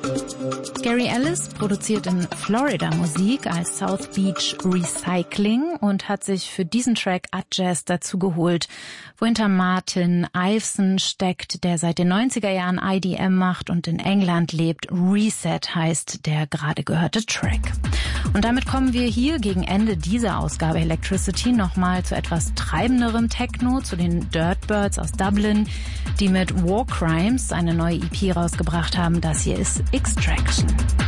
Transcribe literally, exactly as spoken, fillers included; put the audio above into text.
Gary Ellis produziert in Florida Musik als South Beach Recycling und hat sich für diesen Track Adjazz dazu geholt, wo hinter Martin Iveson steckt, der seit den neunziger Jahren I D M macht und in England lebt. Reset heißt der gerade gehörte Track. Und damit kommen wir hier gegen Ende dieser Ausgabe Electricity nochmal zu etwas treibenderem Techno, zu den Dirtbirds aus Dublin, die mit War Crimes eine neue E P rausgebracht haben. Das hier ist Extraction.